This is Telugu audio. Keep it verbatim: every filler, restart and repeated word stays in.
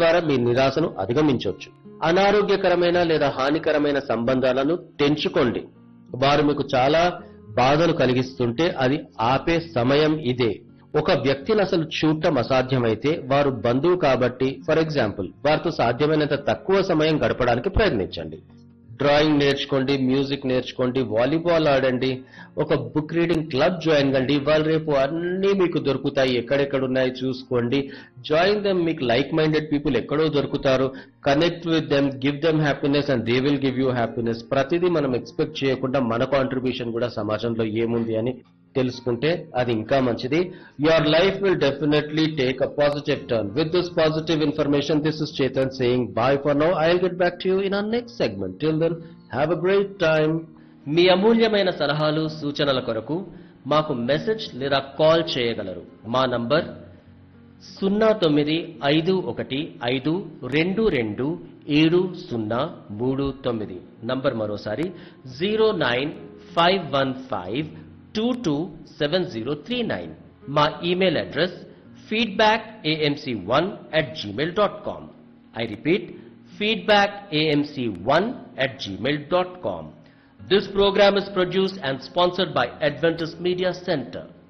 తద్వారా మీ నిరాశను అధిగమించవచ్చు. అనారోగ్యకరమైన లేదా హానికరమైన సంబంధాలను తెంచుకోండి. వారు మీకు చాలా బాధను కలిగిస్తుంటే అది ఆపే సమయం ఇదే. ఒక వ్యక్తిని అసలు చూడటం అసాధ్యమైతే వారు బంధువు కాబట్టి ఫర్ ఎగ్జాంపుల్ వారితో సాధ్యమైనంత తక్కువ సమయం గడపడానికి ప్రయత్నించండి. డ్రాయింగ్ నేర్చుకోండి, మ్యూజిక్ నేర్చుకోండి, వాలీబాల్ ఆడండి, ఒక బుక్ రీడింగ్ క్లబ్ జాయిన్ కండి. ఇవాళ రేపు అన్నీ మీకు దొరుకుతాయి, ఎక్కడెక్కడ ఉన్నాయి చూసుకోండి. Join them. మీకు లైక్ మైండెడ్ పీపుల్ ఎక్కడో దొరుకుతారు. Connect with them, give them happiness and they will give you happiness. ప్రతిదీ మనం ఎక్స్పెక్ట్ చేయకుండా మన కాంట్రిబ్యూషన్ కూడా సమాజంలో ఏముంది అని తెలుసుకుంటే అది ఇంకా మంచిది. Your life will definitely take a positive turn. With this positive information, this is Chetan saying bye for now. I'll get back to you in our next segment. Till then, have a great time. మీ అమూల్యమైన సలహాలు సూచనల కొరకు మాకు మెసేజ్ లేదా కాల్ చేయగలరు. మా నంబర్ సున్నా తొమ్మిది ఐదు ఒకటి ఐదు రెండు రెండు ఏడు సున్నా మూడు తొమ్మిది. నంబర్ మరోసారి zero nine five one five two two seven zero three nine. మా email address feedback a m c one at gmail dot com. I repeat, feedback a m c one at gmail dot com. This program is produced and sponsored by Adventist Media Center.